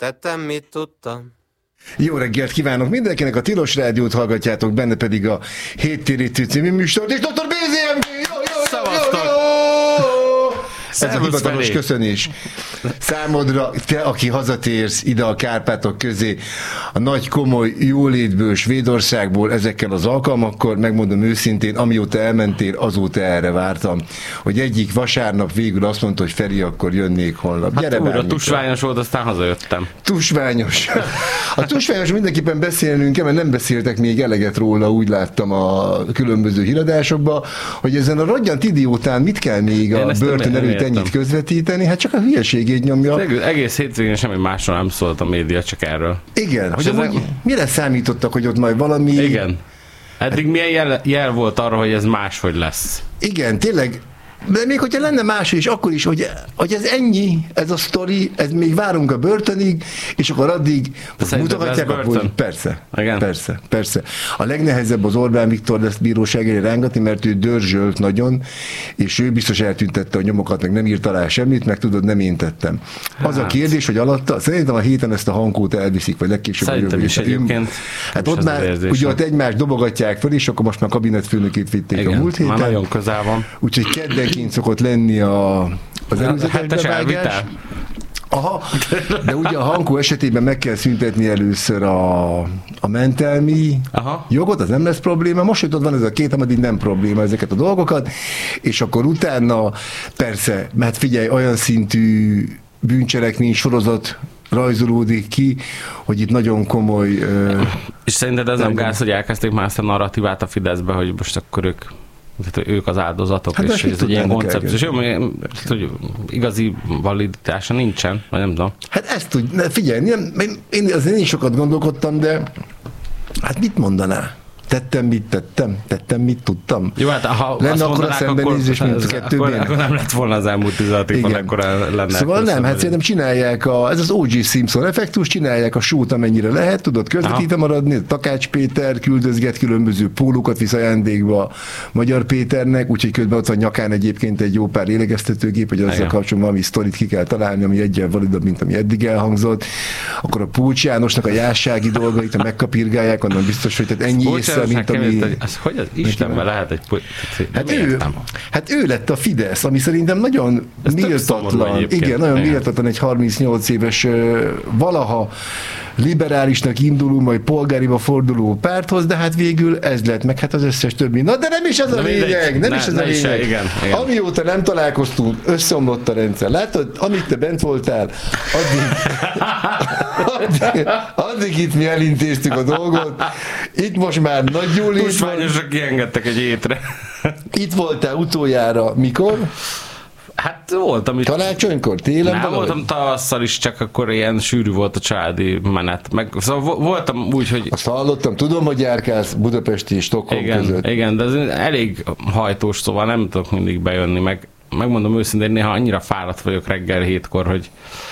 tettem, mit tudtam. Jó reggelt kívánok mindenkinek, a Tilos Rádiót hallgatjátok, benne pedig a Héttérítő című műsort, és Dr. BZMG! Ez a hivatalos köszönés számodra, te, aki hazatérsz ide a Kárpátok közé, a nagy komoly jólétből, Svédországból ezekkel az alkalmakkor, megmondom őszintén, amióta elmentél, azóta erre vártam, hogy egyik vasárnap végül azt mondta, hogy Feri, akkor jönnék holnap. Hát újra tusványos volt, aztán hazajöttem. Tusványos. A tusványos mindenképpen beszélnünk kell, mert nem beszéltek még eleget róla, úgy láttam a különböző híradásokban, hogy ezen a rogyant idiótán mit kell még a börtön előtt ennyit közvetíteni, hát csak a hülyeségét nyomja. Egész hétvégén semmi másról nem szólt a média, csak erről. Igen, hogy mire számítottak, hogy ott majd valami... Igen. Eddig milyen jel volt arra, hogy ez máshogy lesz? Igen, tényleg. De még hogyha lenne más is, akkor is, hogy ez ennyi, ez a sztori, ez még várunk a börtönig, és akkor addig mutogatják, akkor persze, igen. Persze. A legnehezebb az Orbán Viktor lesz bíróság elé rángatni, mert ő dörzsölt nagyon, és ő biztos eltüntette a nyomokat, meg nem írt alá semmit, meg tudod, nem én tettem. Az a kérdés, hogy alatta, szerintem a héten ezt a hankót elviszik, vagy legkésőbb. Szerintem is egyébként. Hát ott már, ugye ott egymást dobogatják föl, és akkor most már kabinetfőnökét vitték igen, a múlt héten. Már nagyon közel van. Úgyhogy keddenként szokott lenni az előzetes bevágás. Aha, de ugye a Hankó esetében meg kell szüntetni először a mentelmi jogot, az nem lesz probléma. Most, hogy ott van ez a két, ameddig nem probléma ezeket a dolgokat, és akkor utána persze, mert figyelj, olyan szintű bűncselekmény sorozat rajzolódik ki, hogy itt nagyon komoly... És szerinted ez nem gáz, hogy elkezdték már ezt a narratívát a Fideszbe, hogy most akkor ők az áldozatok, hát és ez egy ilyen koncepció. Jó, hogy igazi validitása nincsen, vagy nem tudom. Hát ezt figyelj, én azért is sokat gondolkodtam, de hát mit mondaná? Tettem, mit tudtam. Jó, hát ha lenne akkor a szembenézés, mint kettőben. Akkor nem lett volna az elmúlt 16 évben, akkor lenne. Szóval nem, hát szerintem csinálják ez az O.J. Simpson effektus, csinálják a show-t, amennyire lehet, tudod, közvetítve maradni, Takács Péter küldözget különböző pólókat visz ajándékba Magyar Péternek, úgyhogy közben ott van nyakán egyébként egy jó pár élegeztetőgép, hogy azzal kapcsolatban valami sztorit ki kell találni, ami egyen validabb, mint ami eddig elhangzott. Akkor a Pócs Jánosnak a jássági dolgait, ha megkapirgálják, onnan biztos, hogy tehát ennyi mint ami... Ez hogy az Istenben lehet egy... Hát ő lett a Fidesz, ami szerintem nagyon méltatlan. Igen, nagyon méltatlan egy 38 éves valaha liberálisnak induló, majd polgáriba forduló párthoz, de hát végül ez lett meg, hát az összes többi. Na, de nem is ez a lényeg, nem is ez a lényeg. Igen. Amióta nem találkoztunk, összeomlott a rendszer. Látod, amíg te bent voltál, addig itt mi elintéztük a dolgot. Itt most már nagy jól is van. Tusványosak kiengedtek egy hétre. Itt voltál utoljára mikor? Hát voltam itt. Karácsonykor, télen? Nem, voltam tavasszal is, csak akkor ilyen sűrű volt a családi menet. Szóval voltam úgy, hogy... Azt hallottam, tudom, hogy járkálsz Budapesti és Stockholm között. Igen, de ez elég hajtós, szóval nem tudok mindig bejönni, megmondom őszintén, néha annyira fáradt vagyok reggel 7-kor, hogy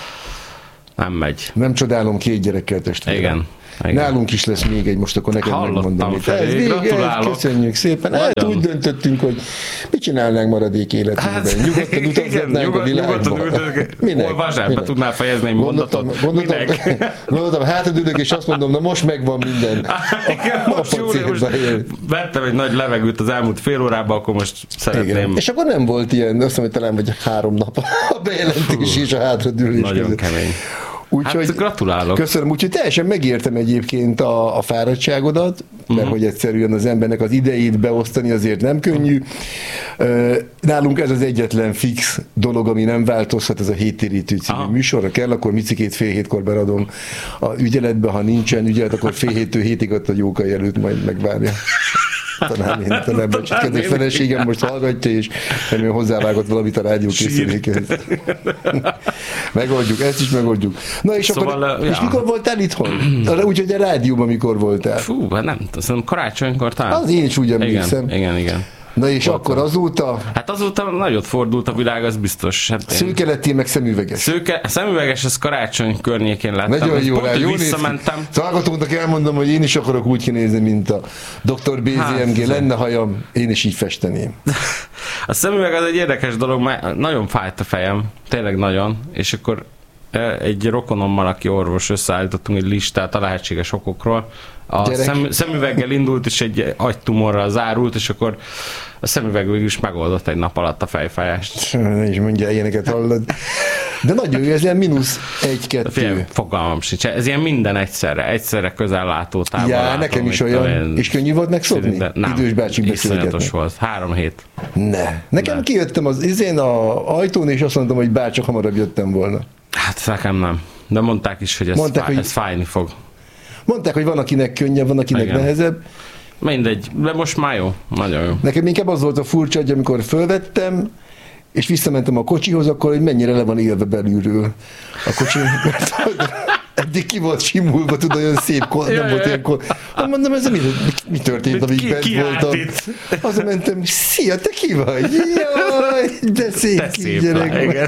nem megy. Nem csodálom, 2 gyerekkel testvérem. Igen. Nálunk is lesz még egy, most akkor neked megmondom. Köszönjük szépen. Hát úgy döntöttünk, hogy mit csinálnánk maradék életünkben. Nyugodtan utazgatnánk a világba. Hol vasárba tudnál fejezni egy mondatot? Gondoltam, hátradülök, és azt mondom, na most megvan minden. Most vettem egy nagy levegőt az elmúlt fél órában, akkor most szeretném. És akkor nem volt ilyen, azt mondom, hogy talán vagy 3 nap a bejelentés és a hátradülés. Nagyon kemény. Úgyhogy hát gratulálok. Köszönöm, úgyhogy teljesen megértem egyébként a fáradtságodat, mert hogy egyszerűen az embernek az idejét beosztani azért nem könnyű. Nálunk ez az egyetlen fix dolog, ami nem változhat, ez a Héttérítő című műsorra kell, akkor Micikét 6:30 beradom a ügyeletbe, ha nincsen ügyelet, akkor 6:30-től 7-ig ott a Jókai előtt majd megvárja. Talán kedves feleségem most hallgatja, és nem hozzávágott valamit a rádió készülékhez. Megoldjuk, ezt is megoldjuk. Na és szóval, akkor, és mikor voltál itthon? Úgyhogy a rádióban mikor voltál? Fú, hát nem tudom, karácsonykor talán. Az én is úgy emlékszem. Igen. Na és akkor azóta? Hát azóta nagyot fordult a világ, az biztos. Hát szőke lettél, meg szemüveges? Szemüveges, ez karácsony környékén lettem. Nagyon jó, jól visszamentem. Hallgatóknak elmondom, hogy én is akarok úgy kinézni, mint a Dr. BZMG. Hát, lenne hajam, én is így festeném. A szemüveg az egy érdekes dolog, mert nagyon fájt a fejem, tényleg nagyon, és akkor egy rokonommal, aki orvos, összeállítottunk egy listát a lehetséges okokról. A szemüveggel indult, és egy agytumorral zárult, és akkor a szemüveg végül is megoldott egy nap alatt a fejfájást. Ne is mondja, ilyeneket hallod. De nagyon jó, ez ilyen -1-2. Fogalmam sincs. Ez ilyen minden egyszerre közellátó távol. Ja, nekem is olyan. És könnyű volt megszokni? Idős bácsik beszélgetnek. Volt. 3 hét. Nekem kijöttem az ajtón, és azt mondtam, hogy bár csak hamarabb jöttem volna. Hát nekem nem. De mondták is, hogy ez fájni fog. Mondták, hogy van akinek könnyebb, van akinek nehezebb. Mindegy, de most már jó. Nagyon jó. Nekem inkább az volt a furcsa, hogy amikor fölvettem, és visszamentem a kocsihoz, akkor hogy mennyire le van élve belülről a kocsi. Eddig ki volt simulva, tudod, olyan szép, nem volt ilyenkor. Mondom, ez mi történt, amíg bent voltam? Azon mentem, szia, te ki vagy? Jaj, de szép gyerek vagy.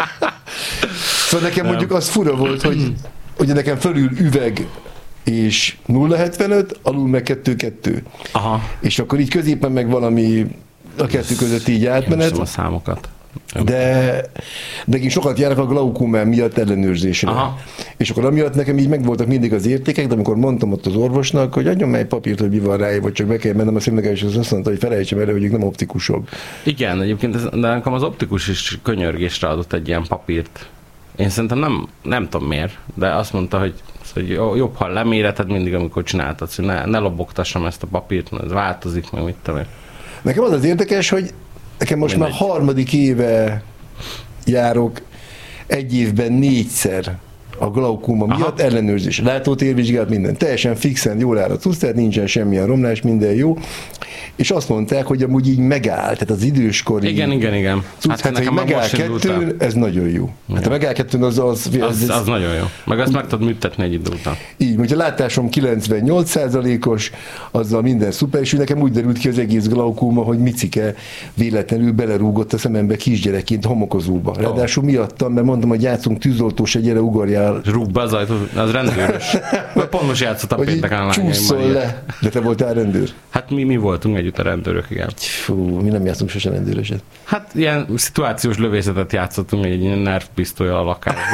Szóval nekem mondjuk az fura volt, hogy ugye nekem fölül üveg és 0,75, alul meg 2,2. Aha. És akkor így középen meg valami a kettő között így átmenet. A számokat. De én sokat járok a glaukómám miatt ellenőrzésre. Aha. És akkor amiatt nekem így megvoltak mindig az értékek, de amikor mondtam ott az orvosnak, hogy adjon meg egy papírt, hogy mi van rá, vagy csak be kell mennem a szemüvegre, és az azt mondta, hogy felejtsem el, hogy ők nem optikusok. Igen, egyébként de nekem az optikus is könyörgésre adott egy ilyen papírt. Én szerintem nem tudom miért, de azt mondta, hogy jobb, ha leméreted mindig, amikor csináltatsz, hogy ne lobogtassam ezt a papírt, mert ez változik, meg mit tudom én. Nekem az érdekes, hogy nekem most már 3. éve járok egy évben 4-szer a glaukóma miatt ellenőrzés. Látótérvizsgálat, minden teljesen fixen, jól áll a cucc, tehát nincsen semmilyen romlás, minden jó. És azt mondták, hogy amúgy így megáll, tehát az időskori... Igen. Cucc, hát ha megáll 2, ez nagyon jó. Hát ha megáll 2, az nagyon jó. Meg azt meg tudod műtetni egy idő után. Így, hogyha látásom 98%-os, azzal minden szuper, és nekem úgy derült ki az egész glaukóma, hogy Micike véletlenül belerúgott a szemembe kisgyerekként homokozóba. Ráadásul miattam, mert mondtam, hogy játszunk tűzoltós, egy gyere ugorjál. Rúg be az ajtót, az rendőrös. Pont most játszottam pénteken. Csúszol le. De te voltál rendőr? Hát mi voltunk együtt a rendőrök, igen. Fú, mi nem játszunk sose rendőröset. Hát ilyen szituációs lövészetet játszottunk egy nervpisztolya a lakásba.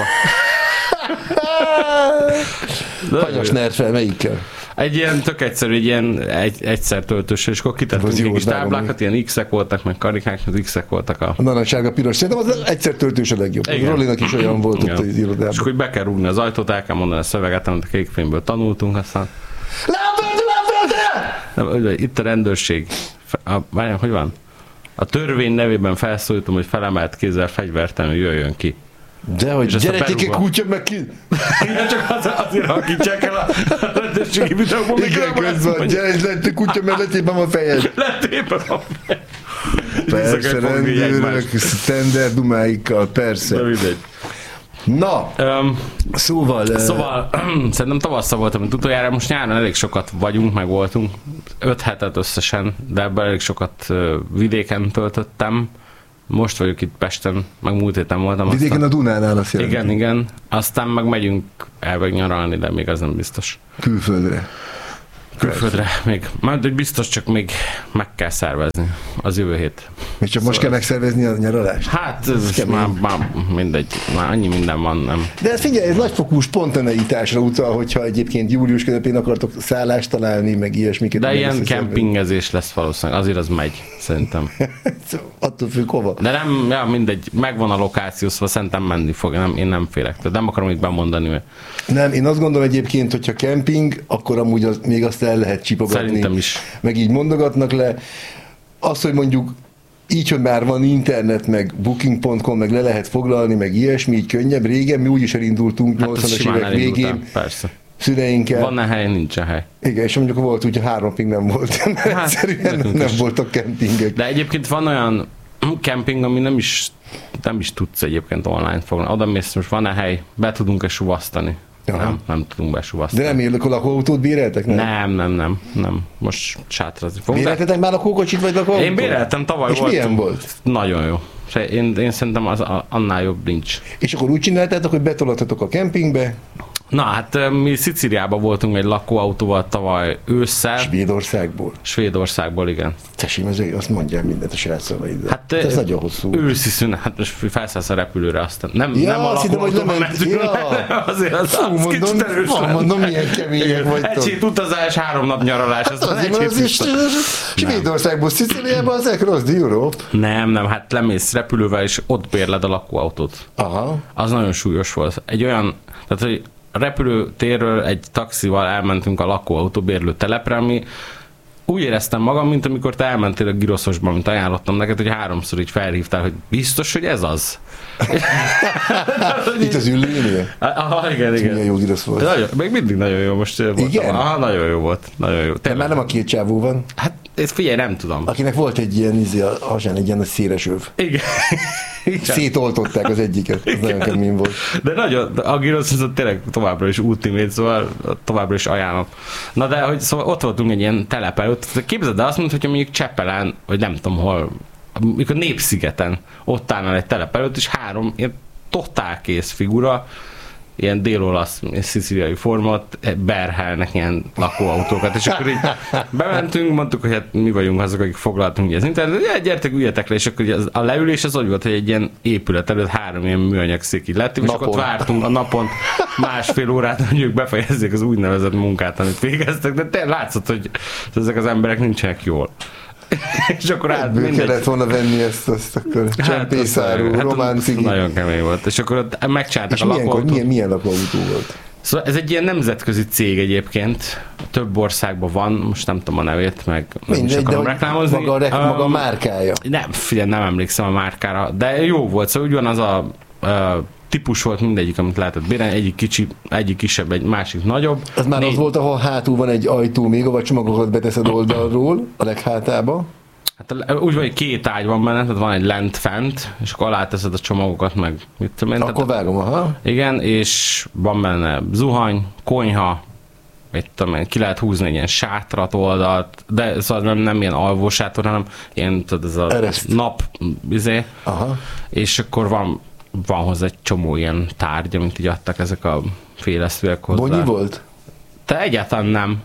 Hanyas nervvel, melyikkel? Egy ilyen tök egyszerű, egy ilyen egyszer töltős, és akkor kitettünk egy kis táblákat, ilyen X-ek voltak, meg karikák, az X-ek voltak a... Narancssárga, piros. Szerintem az egyszer töltős a legjobb. Rollinak is olyan volt ott az irodában. És akkor be kell rúgni az ajtót, el kell mondani a szöveget, amit a kékfilmből tanultunk, aztán... Itt a rendőrség. Várjál, hogy van? A törvény nevében felszólítom, hogy felemelt kézzel fegyvertelenül jöjjön ki. Dehogy, gyerekek, kutya meg ki! Igen, csak azért hakítsák el a rendőrségi videóban. Igen, közben, gyere, kutya mellettében a fejed. Lettében a fejed. Persze, rendőrök, standard dumáikkal, persze. De mindegy. Na, szóval szerintem tavasszal voltam, mint utoljára, most nyáron elég sokat vagyunk, meg voltunk, 5 hetet összesen, de ebben elég sokat vidéken töltöttem. Most vagyok itt Pesten, meg múlt héten voltam. Vidéken a Dunánál azt jelenti. Igen. Aztán meg megyünk elveg nyaralni, de még az nem biztos. Külföldre még. Majd biztos, csak még meg kell szervezni az jövő hét. És csak most kell megszervezni a nyaralást? Hát ez már mindegy, már annyi minden van, nem. De ez figyelj, ez nagyfokú spontaneitásra utal, hogyha egyébként július közepén akartok szállást találni, meg ilyesmiket. De ilyen kempingezés lesz valószínűleg, azért az megy, szerintem. Attól függ hova. De nem, mindegy, megvan a lokáció, szóval szerintem menni fog, én nem félek. Tehát nem akarom itt bemondani, mert... Nem, én azt gondolom egyébként, hogyha kemping, akkor amúgy még azt el lehet csipogatni. Szerintem is. Meg így mondogatnak le. Az, hogy mondjuk így, hogy már van internet, meg booking.com, meg le lehet foglalni, meg ilyesmi, így könnyebb. Régen mi úgyis elindultunk, 80-as évek végén. Persze. Szüleinkkel. Van-e hely, nincsen hely. Igen, és mondjuk volt úgy, hogy 3 napig nem volt. Hát, egyszerűen nem voltak kempingek. De egyébként van olyan kemping, ami nem is tudsz egyébként online foglalni. Oda mész, most van-e hely, be tudunk-e suvasztani? Nem tudunk besuvasztani. De nem élök, a lakóautót béreltek? Nem. Most sátrazni fogunk. Béreltetek már lakókocsit vagy lakóautót? Én béreltem, tavaly és voltam. És milyen volt? Nagyon jó. Én szerintem annál jobb nincs. És akkor úgy csináltátok, hogy betolatatok a kempingbe? Na hát mi Szicíliában voltunk egy lakóautóval tavaly ősszel. Svédországból, igen. Tessék, azt mondják mindent a srácszavaidra. Hát ez nagyon hosszú. Őszi szünet, hát most felszállsz a repülőre, aztán nem a lakóautóval mentünk. Azért az kicsit erős. Mondom, milyen kemények vagytok. Egy hét utazás, 3 nap nyaralás. Svédországból Szicíliába az Across the Europe. Nem, hát lemész repülővel, és ott bérled a lakóautót. Aha. Az nagyon súlyos volt. Egy olyan, tehát hogy a repülőtérről egy taxival elmentünk a lakóautó bérlő telepre, ami úgy éreztem magam, mint amikor te elmentél a Giroszosban, mint ajánlottam neked, hogy 3-szor így felhívtál, hogy biztos, hogy ez az? Itt az ülőnél? Igen. Milyen jó Girosz volt. Még mindig nagyon jó most. Igen? Nagyon jó volt. Nagyon jó. De már nem a 2 csávó van? Hát figyelj, nem tudom. Akinek volt egy ilyen, egy ilyen széles öv. Igen. Szétoltották az egyiket. Ez nagyon kemény volt. De nagyon, a Girosz az tényleg továbbra is ultimate, szóval továbbra is ajánlom. Na de, hogy szóval ott voltunk egy ilyen telep előtt. Képzeld el azt, mint hogyha mondjuk Csepelen, vagy nem tudom hol, mikor Népszigeten ott állnál egy telep előtt, és 3 ilyen totál kész figura, ilyen dél-olasz, szicíliai formát berhelnek ilyen lakóautókat, és akkor így bementünk, mondtuk, hogy hát mi vagyunk azok, akik foglaltunk az internetet, gyertek, üljetek le, és akkor a leülés az úgy volt, hogy egy ilyen épület előtt 3 ilyen műanyag szék így lettünk, és akkor ott vártunk a napon 1,5 órát, hogy ők befejezzék az úgynevezett munkát, amit végeztek, de te látszott, hogy ezek az emberek nincsenek jól. És akkor kellett volna venni ezt akkor csempészárú, román cigi. Nagyon kemény volt. És akkor ott megcsináltak a lakóautót. Milyen lakóautó volt? Szóval ez egy ilyen nemzetközi cég egyébként. Több országban van, most nem tudom a nevét, meg nem is akarom reklámozni. Maga a márkája. Nem, figyelj, nem emlékszem a márkára, de jó volt. Szóval ugyanaz a típus volt mindegyik, amit lehetett bérelni, egyik kisebb, egy másik nagyobb. Ez már az volt, ahol hátul van egy ajtó még, vagy csomagokat beteszed oldalról, a leghátába? Hát úgy van, hogy 2 ágy van benne, tehát van egy lent-fent, és akkor alá teszed a csomagokat, meg mit tudom én. Akkor vágom, aha. Igen, és van benne zuhany, konyha, mit tudom én, ki lehet húzni egy ilyen sátrat oldalt, de szóval nem ilyen alvó sátor, hanem ilyen, tudod, ez a nap, aha. És akkor van hozzá egy csomó ilyen tárgy, amit így adtak ezek a fejlesztőek hozzá. Bonyi volt? Te egyáltalán nem.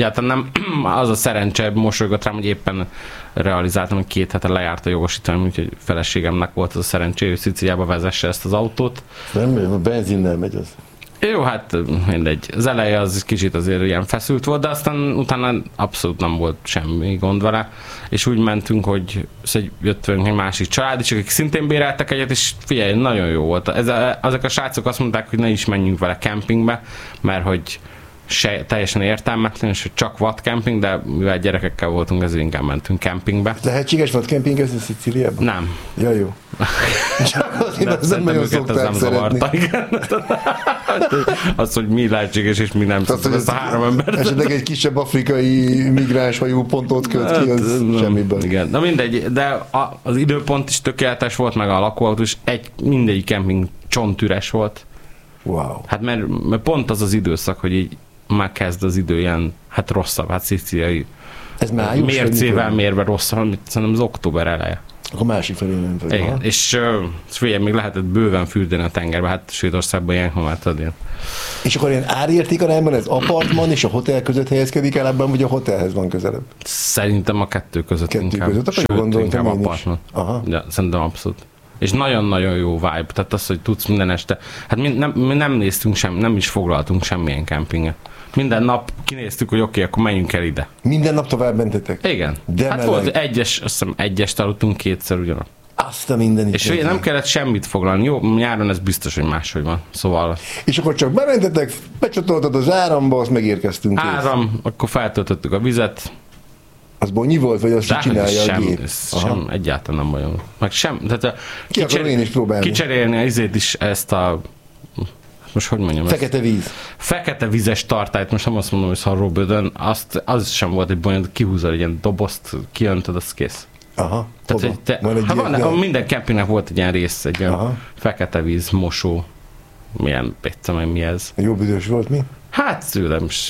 Az a szerencse mosolygott rám, hogy éppen realizáltam, hogy 2 hete lejárt a jogosítvány, úgyhogy feleségemnek volt az a szerencsé, hogy Szicíliába vezesse ezt az autót. Nem, a benzinnel megy az. Jó, hát mindegy. Az eleje az kicsit azért ilyen feszült volt, de aztán utána abszolút nem volt semmi gond vele, és úgy mentünk, hogy jött velünk egy másik család is, akik szintén béreltek egyet, és figyelj, nagyon jó volt. Ezek a srácok azt mondták, hogy ne is menjünk vele kempingbe, mert hogy teljesen értelmetlen, és hogy csak vadkemping, de mivel gyerekekkel voltunk, ezért inkább mentünk kempingbe. Lehetséges vadkempingezni Szicíliában? Nem. Ja, jó. Az nem nagyon szokták szeretni. Az, hogy mi lehetséges és mi nem. Tehát, ezt a 3 embert. Esetleg egy kisebb afrikai migráns hajú pontot köt ki, az semmiből. Igen, na mindegy, de az időpont is tökéletes volt, meg a lakóautó is, mindegyik kemping csontüres volt. Wow. Hát mert pont az időszak, hogy így már kezd az idő ilyen, hát rosszabb, hát szicíliai mércével mérve rosszabb, szerintem az október eleje. Akkor másik felé nem vagy. Igen, és figyelj, még lehetett bőven fürdeni a tengerbe, hát Svédországban ilyen homát ad ilyen. És akkor ilyen árértékarányban ez apartman és a hotel között helyezkedik el ebben, vagy a hotelhez van közelebb? Szerintem a 2 között 2 inkább. Között, akkor inkább apartman. Ja, szerintem abszolút. És nagyon-nagyon jó vibe, tehát az, hogy tudsz minden este. Hát mi nem néztünk sem, nem is foglaltunk semmilyen kempinget. Minden nap kinéztük, hogy oké, akkor menjünk el ide. Minden nap tovább mentetek? Igen. De hát volt azt hiszem egyest aludtunk 2-szer ugyanaz. Azt a mindenit. És nem kellett semmit foglalni. Jó, nyáron ez biztos, hogy máshogy van. Szóval... És akkor csak bementetek, becsatoltad az áramba, azt megérkeztünk. Áram, akkor feltöltöttük a vizet. Az bonyi volt, vagy azt csinálja a gép? Sem, egyáltalán nem bajom. Meg sem. Tehát akarom én is próbálni. Kicserélni azért is ezt a... Most hogy mondjam? Fekete víz. Fekete vízes tartályt, most nem azt mondom, hogy szarró bődön, az sem volt egy bonyolult, kihúzol egy ilyen dobozt, kijöntöd, az kész. Aha. Tehát, minden kempingnek volt egy ilyen rész, egy ilyen fekete víz, mosó, milyen, pétszem, mi ez. Jó büdös volt mi? Hát szülem is.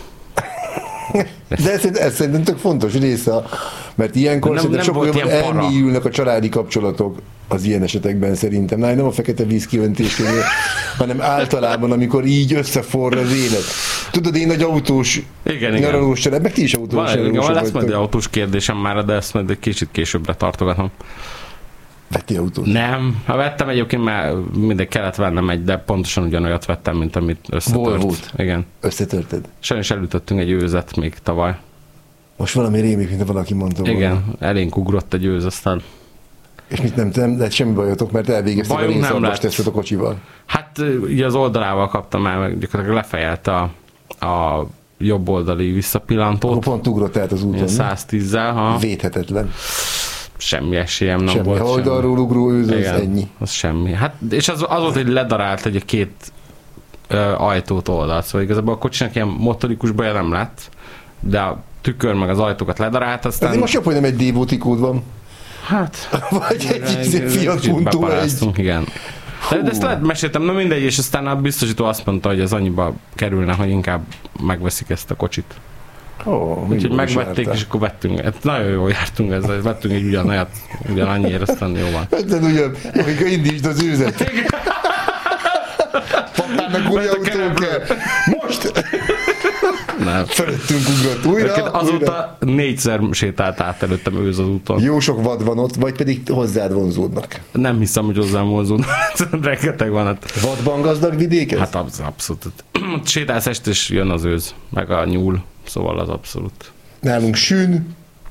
De ez szerintem tök fontos része, mert ilyenkor sokkal jobban elmélyülnek a családi kapcsolatok az ilyen esetekben szerintem. Nem a fekete víz kiöntésnél, hanem általában, amikor így összeforr az élet. Tudod, én nagy autós nyaralós család, meg ti is autós nyaralósok lesz majd egy autós kérdésem már, de ezt majd egy kicsit későbbre tartogatom. Vettél autót? Nem. Ha vettem egyébként, már mindegy kellett vennem egy, de pontosan ugyanolyat vettem, mint amit összetört. Volvo-t? Igen. Összetörted? Sajnos elütöttünk egy őzet még tavaly. Most valami rémik, mint valaki mondta volna. Igen, elénk ugrott egy őz, aztán... És mit nem lett semmi bajotok, mert elvégeztek a részarvas tesztet a kocsival? Hát ugye az oldalával kaptam el, meg gyakorlatilag lefejelt a jobb oldali visszapillantót. Akkor pont ugrott át az úton. 110-zel, ha... Védhetetlen. Semmi esélyem nem semmi. volt. Ha oldalról ugró őz, az ennyi. Az semmi. Hát, és az volt, hogy ledarált egy két ajtót oldalt. Szóval igazából a kocsinak ilyen motorikus baja nem lett, de a tükör meg az ajtókat ledarált, aztán... Azért most jobb, hogy nem egy dévótikód van. Hát... Vagy egy Fiat Punto egy. Igen. De ezt lehet meséltem, na mindegy, és aztán a biztosító azt mondta, hogy ez annyiba kerülne, hogy inkább megveszik ezt a kocsit. Úgyhogy megvették, és akkor vettünk. Hát nagyon jól jártunk ezzel, vettünk egy ugyanannyiért, aztán jó van. Vetted ugyan, amikor indítsd az őzet. Papának új autó kell. Most! Nem. Felettünk ugrott újra. Azóta 4-szer sétált át előttem őz az úton. Jó sok vad van ott, vagy pedig hozzád vonzódnak. Nem hiszem, hogy hozzám vonzódnak. Rengeteg van. Hát. Vadban gazdag vidék ez? Hát abszolút. Sétálsz este, és jön az őz, meg a nyúl. Szóval az abszolút. Nálunk sün,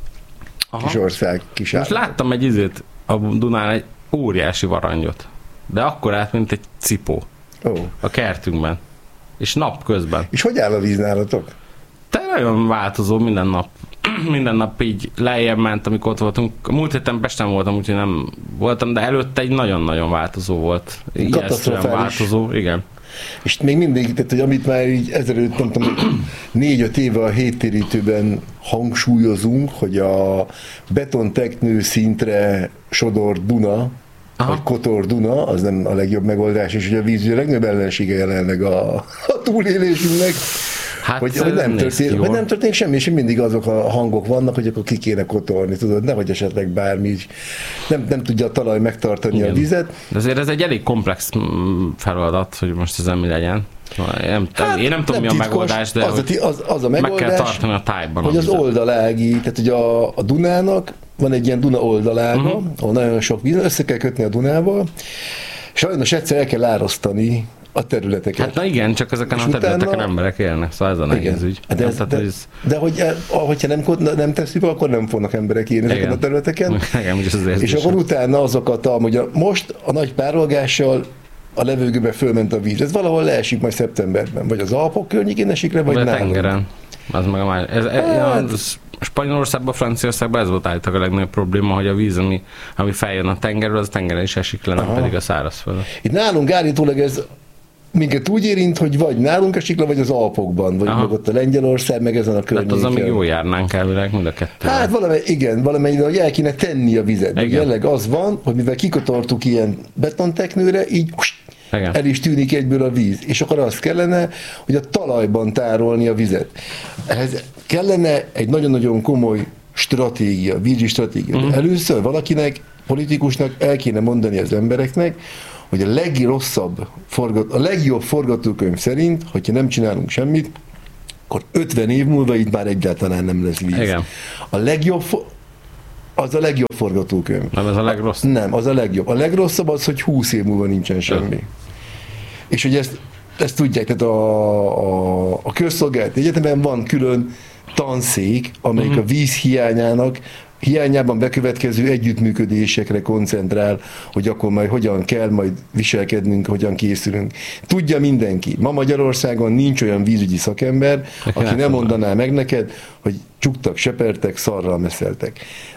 Kisország, kis Most láttam egy izét a Dunán, egy óriási varangyot. De akkor át, mint egy cipó. A kertünkben. És napközben. És hogy áll a víz nálatok? Te nagyon változó, minden nap így lejjebb ment, amikor ott voltunk. Múlt héten Pesten voltam, úgyhogy nem voltam, de előtte egy nagyon-nagyon változó volt. Ijesztően változó, igen. És még mindig, tehát, hogy amit már így ezelőtt, nem tudom, 4-5 éve a héttérítőben hangsúlyozunk, hogy a betonteknő szintre sodor Duna, vagy kotor Duna, az nem a legjobb megoldás, és hogy a víz a legnagyobb ellensége jelenleg a túlélésünknek. Hát hogy nem történik semmi, és mindig azok a hangok vannak, hogy akkor ki kéne kotorni, tudod, nehogy esetleg bármi nem tudja a talaj megtartani a vizet. De azért ez egy elég komplex feladat, hogy most ezen mi legyen. Én nem tudom, mi a megoldás, de az a megoldás, meg kell tartani a tájban. Hogy az oldalági, tehát hogy a Dunának van egy ilyen Duna oldalága, ahol nagyon sok víz, össze kell kötni a Dunával, sajnos egyszer el kell árasztani a területeket. Hát na igen, csak ezeken a területeken emberek élnek, szóval ez a nehéz ügy. De hogyha nem tesszük, akkor nem fognak emberek élni ezeken a területeken. És akkor utána azokat, most a nagy párolgással a levegőbe fölment a víz. Ez valahol leesik majd szeptemberben, vagy az Alpok környékén esik le, vagy nálunk. Tengeren. Az meg a már. Spanyolországban, Franciaországban ez volt állítólag a legnagyobb probléma, hogy a víz, ami feljön a tengerről, az a tengeren is esik le, nem pedig a szárazföldön. Itt nálunk állítólag ez minket úgy érint, hogy vagy nálunk esik le, vagy az Alpokban, vagy meg ott a Lengyelország, meg ezen a környéken. Hát az, amíg jól járnánk elvileg, mind a kettő. Hát valamennyire, hogy el kéne tenni a vizet. Jelenleg az van, hogy mivel kikotortuk ilyen betonteknőre, így el is tűnik egyből a víz. És akkor az kellene, hogy a talajban tárolni a vizet. Ehhez kellene egy nagyon-nagyon komoly stratégia, vízi stratégia. Először valakinek, politikusnak el kéne mondani az embereknek, hogy a legjobb forgatókönyv szerint, hogyha nem csinálunk semmit, akkor 50 év múlva itt már egyáltalán nem lesz víz. Igen. Az a legjobb forgatókönyv. Nem, ez a legrosszabb. Nem, az a legjobb. A legrosszabb az, hogy 20 év múlva nincsen semmi. És hogy ezt tudják, tehát a közszolgálati egyetemen van külön tanszék, amelyik a víz hiányában bekövetkező együttműködésekre koncentrál, hogy akkor majd hogyan kell majd viselkednünk, hogyan készülünk. Tudja mindenki. Ma Magyarországon nincs olyan vízügyi szakember, aki nem mondaná meg neked, hogy csuktak, sepertek, szarral meszeltek.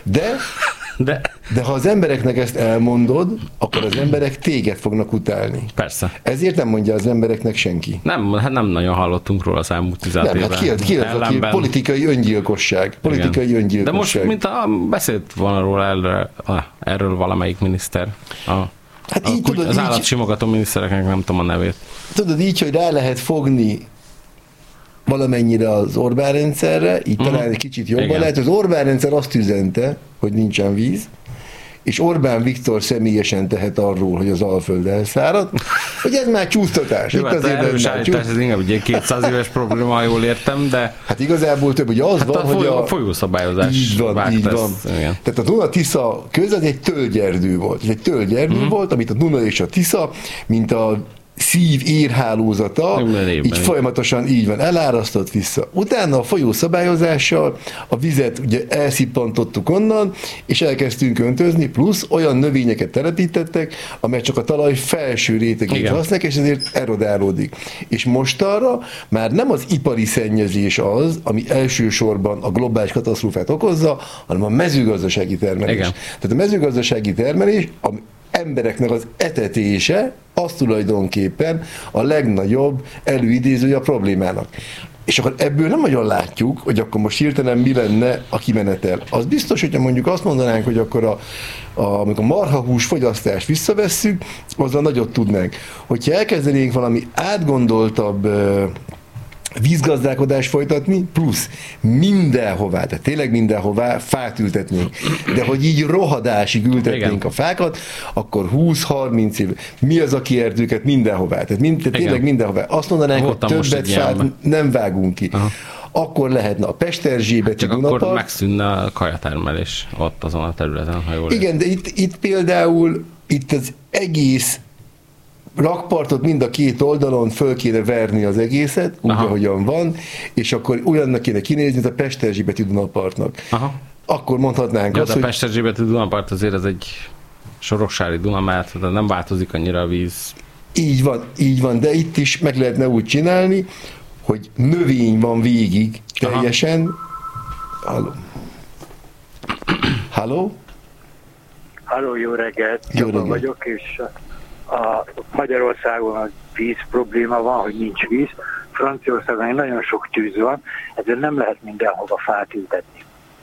De ha az embereknek ezt elmondod, akkor az emberek téged fognak utálni. Persze. Ezért nem mondja az embereknek senki. Nem nagyon hallottunk róla az elmúlt 10 évben. Hát ki az, aki politikai öngyilkosság. De most, mint beszélt volna róla erről valamelyik miniszter. Az állatsimogató minisztereknek nem tudom a nevét. Tudod így, hogy rá lehet fogni valamennyire az Orbán rendszerre, így talán egy kicsit jobban lehet. Az Orbán rendszer azt üzente, hogy nincsen víz, és Orbán Viktor személyesen tehet arról, hogy az Alföld elszárad, hogy ez már csúsztatás. Jó, hát erős állítás, ez inkább egy 200 éves probléma, jól értem, de... Hát igazából több, hogy az van, hogy a folyószabályozás így van. Tehát a Duna-Tisza köz az egy tölgyerdő volt. Ez egy tölgyerdő volt, amit a Duna és a Tisza, mint a szív-érhálózata, így folyamatosan így van, elárasztott vissza. Utána a folyó szabályozással a vizet ugye elszippantottuk onnan, és elkezdtünk öntözni, plusz olyan növényeket telepítettek, amely csak a talaj felső rétegét használják, és ezért erodálódik. És mostanra már nem az ipari szennyezés az, ami elsősorban a globális katasztrófát okozza, hanem a mezőgazdasági termelés. Igen. Tehát a mezőgazdasági termelés, embereknek az etetése, az tulajdonképpen a legnagyobb előidézője a problémának. És akkor ebből nem nagyon látjuk, hogy akkor most hirtelen mi lenne a kimenetel. Az biztos, hogyha mondjuk azt mondanánk, hogy akkor amikor a marhahús fogyasztást visszavesszük, azzal nagyot tudnánk. Hogyha elkezdenénk valami átgondoltabb vízgazdálkodást folytatni, plusz mindenhová, tehát tényleg mindenhová fát ültetnénk. De hogy így rohadásig ültetnénk a fákat, akkor 20-30 év. Mi az, aki erdőket mindenhová? Tehát tényleg mindenhová. Azt mondanánk, hogy többet fát nem vágunk ki. Aha. Akkor lehetne a Pesterzsébeti Dunapart. Akkor megszűnne a kajatermelés ott azon a területen, ha jól igen, de itt például az egész rakpartot mind a két oldalon föl kéne verni az egészet, úgy, ahogyan van, és akkor olyannak kéne kinézni, mint a Pesterzsébeti Dunapartnak. Aha. Akkor mondhatnánk azt, hogy... a Pesterzsébeti Dunapart azért ez egy soroksári Dunamát, de nem változik annyira a víz. Így van, de itt is meg lehetne úgy csinálni, hogy növény van végig teljesen. Halló? Halló, jó reggelt! Jobban vagyok, és a Magyarországon a víz probléma van, hogy nincs víz. Franciaországban nagyon sok tűz van, ezért nem lehet mindenhova fát ültetni.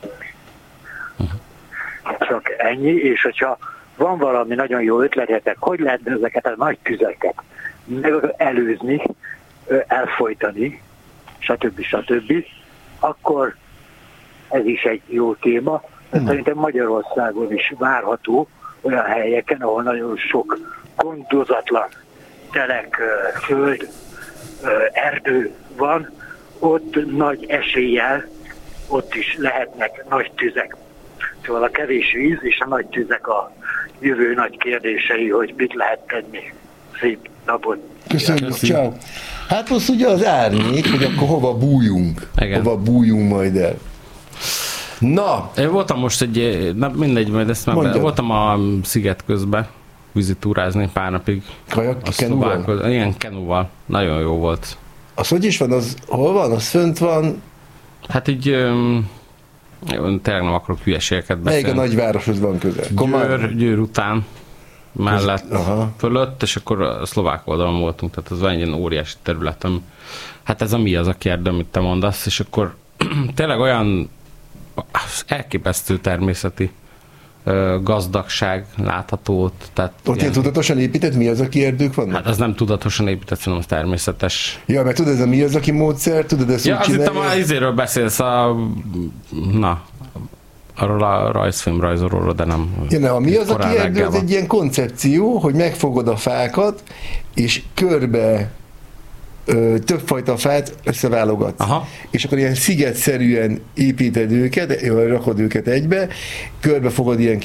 Csak ennyi, és hogyha van valami nagyon jó ötletetek, hogy lehetne ezeket a nagy tüzeket előzni, elfojtani, stb., akkor ez is egy jó téma. Szerintem Magyarországon is várható olyan helyeken, ahol nagyon sok gondozatlan telek, föld, erdő van, ott nagy eséllyel, ott is lehetnek nagy tüzek. Szóval a kevés víz és a nagy tüzek a jövő nagy kérdései, hogy mit lehet tenni. Szép napot! Köszönjük, ciao. Hát most ugye az árnyék, hogy akkor hova bújjunk. Igen. Hova bújjunk majd el. Na! Én voltam most mindegy, majd ezt már voltam a sziget közben vizitúrázni pár napig. Kenúval? Igen, kenúval. Nagyon jó volt. Az hogy is van? Az hol van? Az fönt van? Hát így tényleg nem akarok hülyeségeket beszélni. Melyik a nagyvároshoz van közel? Győr után mellett, fölött, és akkor a szlovák oldalon voltunk, tehát az van egy ilyen óriási terület, hát ez mi az a kérdő, amit te mondasz, és akkor tényleg olyan elképesztő természeti gazdagság látható ott. Tehát ott ilyen tudatosan épített Miyazaki erdők vannak? Hát az nem tudatosan épített, hanem az természetes. Ja, mert tudod, ez a Miyazaki módszer, tudod ezt úgy csinálni? Ja, azt hittem, már izéről beszélsz arról a rajzfilmrajzolóról, de nem. Ja, a Miyazaki erdő az egy ilyen koncepció, hogy megfogod a fákat, és körbe többfajta fát összeválogatsz. Aha. És akkor ilyen szigetszerűen építed őket, rakod őket egybe, körbe fogod ilyen